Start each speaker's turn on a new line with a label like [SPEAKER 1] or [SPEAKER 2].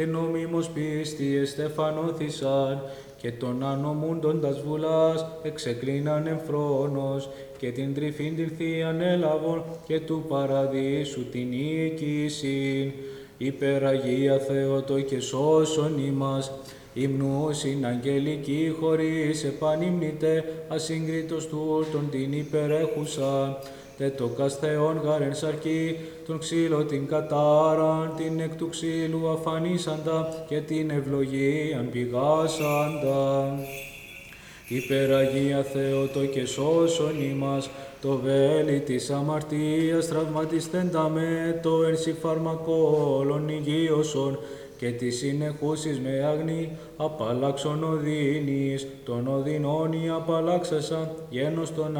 [SPEAKER 1] νομίμως πίστη εστεφανώθησαν, και τον ανομούντοντας βουλάς εξεκλίναν εμφρόνος, και την τρυφήν την θείαν έλαβον, και του παραδείσου την οίκησιν. Υπεραγία Θεότο και σώσον ημάς, υμνούσιν αγγελική χωρίς επανύμνητε, ασύγκριτος τούτον την υπερέχουσα. Τετοκας Θεόν γάρεν σαρκή, τον ξύλο την κατάραν, την εκ του ξύλου αφανίσαντα, και την ευλογίαν πηγάσαντα. Υπεραγία Θεότο και σώσον ημάς, το βέλη της αμαρτίας τραυματιστέντα με το ενσυ φαρμακόλων υγείωσον, και τη συνεχούσεις με αγνή απαλλάξον οδύνης, των οδυνών η απαλλάξασα, γένος των